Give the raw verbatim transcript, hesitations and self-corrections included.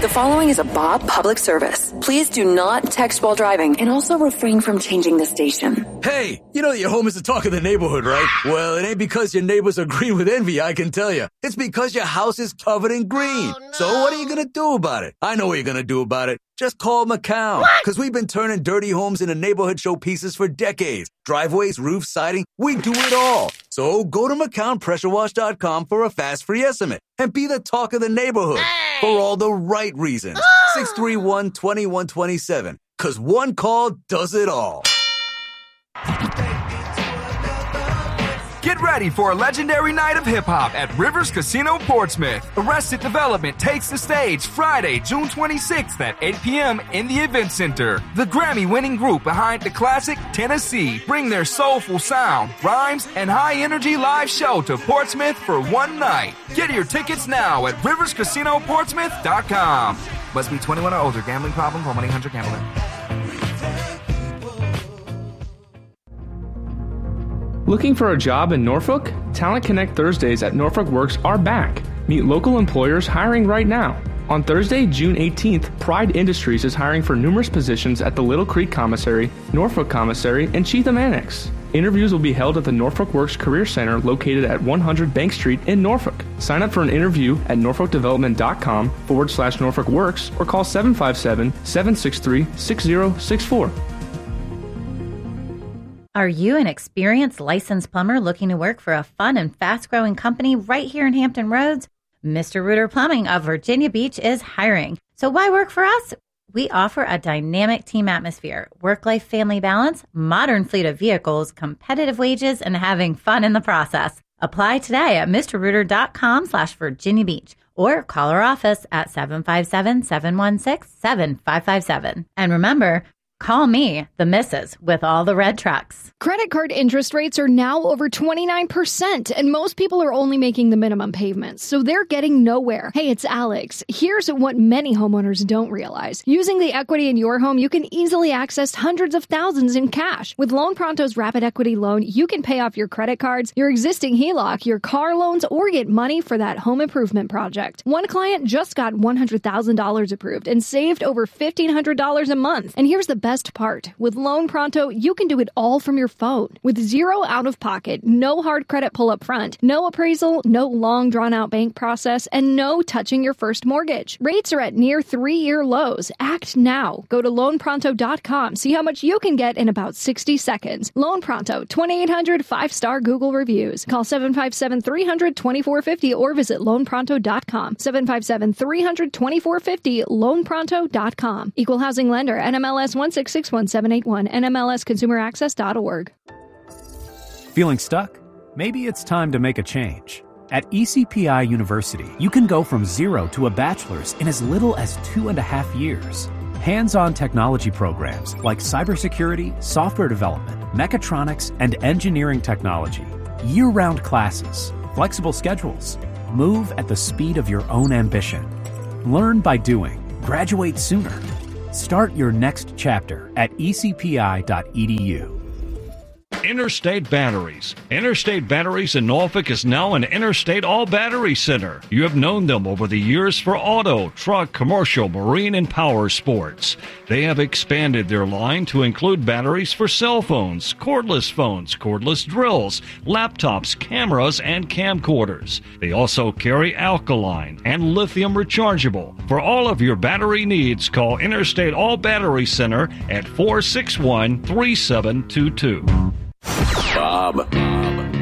The following is a Bob public service. Please do not text while driving and also refrain from changing the station. Hey, you know your home is the talk of the neighborhood, right? Well, it ain't because your neighbors are green with envy, I can tell you. It's because your house is covered in green. Oh, no. So what are you going to do about it? I know what you're going to do about it. Just call McCown. Because we've been turning dirty homes into neighborhood showpieces for decades. Driveways, roofs, siding, we do it all. So go to McCown Pressure Wash dot com for a fast free estimate and be the talk of the neighborhood hey. for all the right reasons. six three one, two one two seven. Because one call does it all. Get ready for a legendary night of hip-hop at Rivers Casino Portsmouth. Arrested Development takes the stage Friday, June twenty-sixth at eight p.m. in the Event Center. The Grammy-winning group behind the classic Tennessee bring their soulful sound, rhymes, and high-energy live show to Portsmouth for one night. Get your tickets now at rivers casino portsmouth dot com. Must be twenty-one or older. Gambling problem? Call one eight hundred gambler. Looking for a job in Norfolk? Talent Connect Thursdays at Norfolk Works are back. Meet local employers hiring right now. On Thursday, June eighteenth, Pride Industries is hiring for numerous positions at the Little Creek Commissary, Norfolk Commissary, and Cheatham Annex. Interviews will be held at the Norfolk Works Career Center located at one hundred Bank Street in Norfolk. Sign up for an interview at norfolkdevelopment.com forward slash Norfolk Works or call seven five seven, seven six three, six zero six four. Are you an experienced licensed plumber looking to work for a fun and fast-growing company right here in Hampton Roads? Mister Reuter Plumbing of Virginia Beach is hiring. So why work for us? We offer a dynamic team atmosphere, work-life family balance, modern fleet of vehicles, competitive wages, and having fun in the process. Apply today at mrreuter.com slash Virginia Beach or call our office at seven five seven, seven one six, seven five five seven. And remember, call me, the missus, with all the red trucks. Credit card interest rates are now over twenty-nine percent, and most people are only making the minimum payments, so they're getting nowhere. Hey, it's Alex. Here's what many homeowners don't realize. Using the equity in your home, you can easily access hundreds of thousands in cash. With Loan Pronto's Rapid Equity Loan, you can pay off your credit cards, your existing H E L O C, your car loans, or get money for that home improvement project. One client just got one hundred thousand dollars approved and saved over fifteen hundred dollars a month. And here's the best part. With Loan Pronto, you can do it all from your phone. With zero out-of-pocket, no hard credit pull up front, no appraisal, no long drawn-out bank process, and no touching your first mortgage. Rates are at near three-year lows. Act now. Go to loan pronto dot com. See how much you can get in about sixty seconds. Loan Pronto, twenty-eight hundred five-star Google reviews. Call seven five seven, three hundred, twenty-four fifty or visit loan pronto dot com. seven five seven, three hundred, twenty-four fifty, loan pronto dot com. Equal housing lender, N M L S one six six one seven eight one, N M L S consumer access dot org. Feeling stuck? Maybe it's time to make a change. At E C P I University, you can go from zero to a bachelor's in as little as two and a half years. Hands-on technology programs like cybersecurity, software development, mechatronics, and engineering technology. Year-round classes, flexible schedules. Move at the speed of your own ambition. Learn by doing. Graduate sooner. Start your next chapter at e c p i dot e d u. Interstate Batteries. Interstate Batteries in Norfolk is now an Interstate All-Battery Center. You have known them over the years for auto, truck, commercial, marine, and power sports. They have expanded their line to include batteries for cell phones, cordless phones, cordless drills, laptops, cameras, and camcorders. They also carry alkaline and lithium rechargeable. For all of your battery needs, call Interstate All-Battery Center at four six one, three seven two two. Bob.